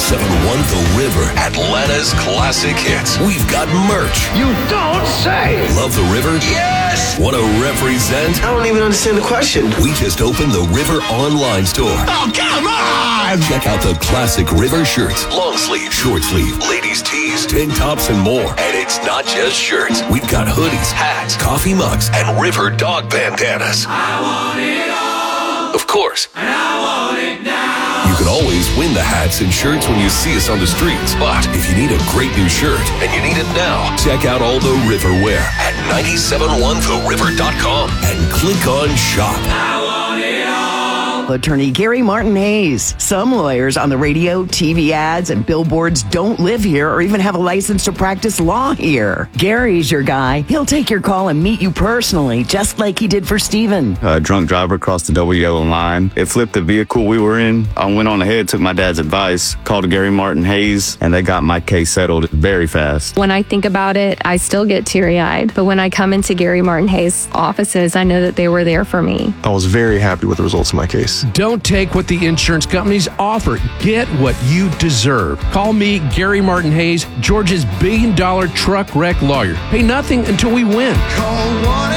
97.1 The River, Atlanta's classic hits. We've got merch. You don't say. Love The River? Yes! Want to represent? I don't even understand the question. We just opened the River online store. Oh, come on! Check out the classic River shirts, long sleeve, short sleeve, ladies tees, tank tops, and more. And it's not just shirts. We've got hoodies, hats, coffee mugs, and River dog bandanas. I want it all. Of course. And I want it now. You can always win the hats and shirts when you see us on the streets. But if you need a great new shirt and you need it now, check out all the River wear at 971theriver.com and click on shop. I want it all. Attorney Gary Martin Hayes. Some lawyers on the radio, TV ads, and billboards don't live here or even have a license to practice law here. Gary's your guy. He'll take your call and meet you personally, just like he did for Stephen. A drunk driver crossed the double yellow line. It flipped the vehicle we were in. I went on ahead, took my dad's advice, called Gary Martin Hayes, and they got my case settled very fast. When I think about it, I still get teary-eyed. But when I come into Gary Martin Hayes' offices, I know that they were there for me. I was very happy with the results of my case. Don't take what the insurance companies offer. Get what you deserve. Call me, Gary Martin Hayes, Georgia's $1 billion truck wreck lawyer. Pay nothing until we win. Call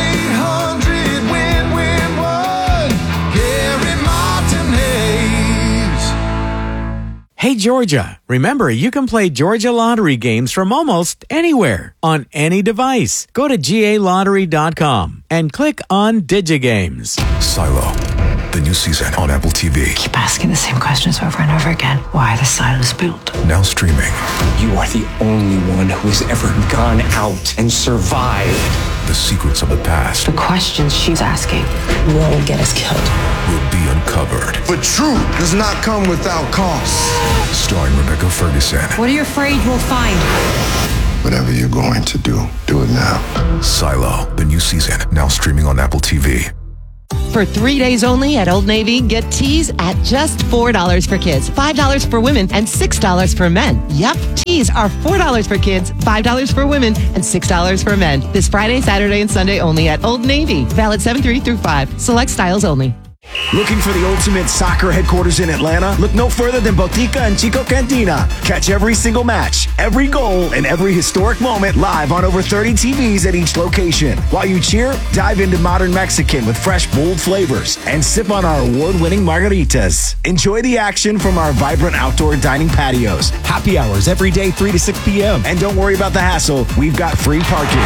1-800-WIN-WIN-1. Gary Martin Hayes. Hey, Georgia. Remember, you can play Georgia lottery games from almost anywhere on any device. Go to GALottery.com and click on DigiGames. Silo, the new season on Apple TV. Keep asking the same questions over and over again. Why the silos built? Now streaming. You are the only one who has ever gone out and survived. The secrets of the past. The questions she's asking will get us killed. Will be uncovered. But truth does not come without cost. Starring Rebecca Ferguson. What are you afraid we'll find? Whatever you're going to do, do it now. Silo, the new season, now streaming on Apple TV. For 3 days only at Old Navy, get tees at just $4 for kids, $5 for women, and $6 for men. Yep, tees are $4 for kids, $5 for women, and $6 for men. This Friday, Saturday, and Sunday only at Old Navy. Valid 7/3 through 5. Select styles only. Looking for the ultimate soccer headquarters in Atlanta? Look no further than Botica and Chico Cantina. Catch every single match, every goal, and every historic moment live on over 30 TVs at each location. While you cheer, dive into modern Mexican with fresh, bold flavors and sip on our award-winning margaritas. Enjoy the action from our vibrant outdoor dining patios. Happy hours every day, 3 to 6 p.m. And don't worry about the hassle. We've got free parking.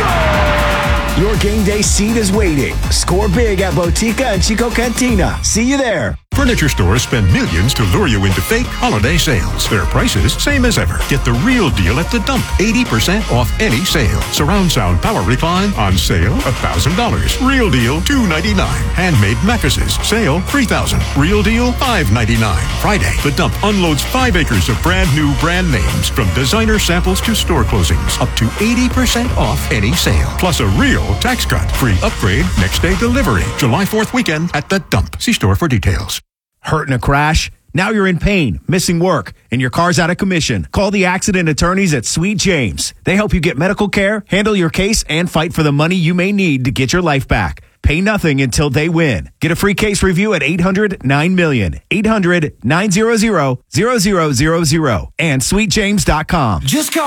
Your game day seat is waiting. Score big at Botica and Chico Cantina. See you there. Furniture stores spend millions to lure you into fake holiday sales. Their prices, same as ever. Get the real deal at the dump. 80% off any sale. Surround sound power recline on sale, $1,000. Real deal, $299. Handmade mattresses, sale, $3,000. Real deal, $599. Friday, the dump unloads 5 acres of brand new brand names from designer samples to store closings. Up to 80% off any sale. Plus a real tax cut. Free upgrade, next day delivery. July 4th weekend at the dump. See store for details. Hurt in a crash? Now you're in pain, missing work, and your car's out of commission. Call the accident attorneys at Sweet James. They help you get medical care, handle your case, and fight for the money you may need to get your life back. Pay nothing until they win. Get a free case review at 800-9-MILLION. 800-900-0000 and sweetjames.com. Just call